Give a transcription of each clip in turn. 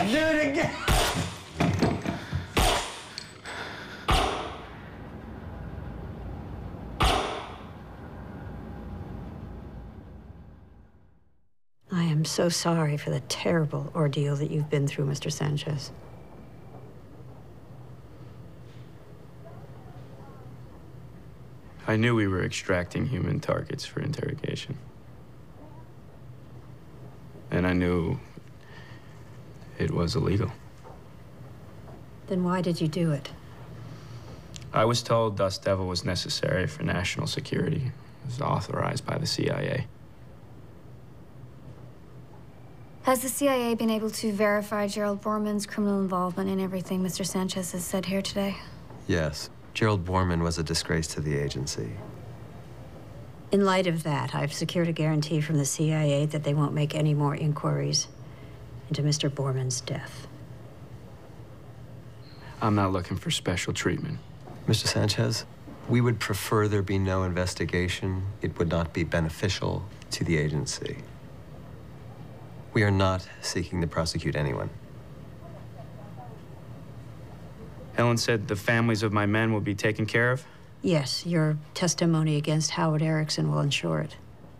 Do it again. I am so sorry for the terrible ordeal that you've been through, Mr. Sanchez. I knew we were extracting human targets for interrogation. And I knew it was illegal. Then why did you do it? I was told Dust Devil was necessary for national security. It was authorized by the CIA. Has the CIA been able to verify Gerald Borman's criminal involvement in everything Mr. Sanchez has said here today? Yes. Gerald Borman was a disgrace to the agency. In light of that, I've secured a guarantee from the CIA that they won't make any more inquiries into Mr. Borman's death. I'm not looking for special treatment. Mr. Sanchez, we would prefer there be no investigation. It would not be beneficial to the agency. We are not seeking to prosecute anyone. Helen said the families of my men will be taken care of? Yes, your testimony against Howard Erickson will ensure it.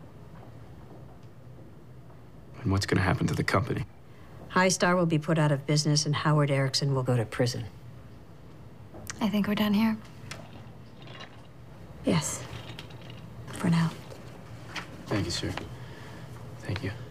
And what's going to happen to the company? High Star will be put out of business and Howard Erickson will go to prison. I think we're done here. Yes, for now. Thank you, sir. Thank you.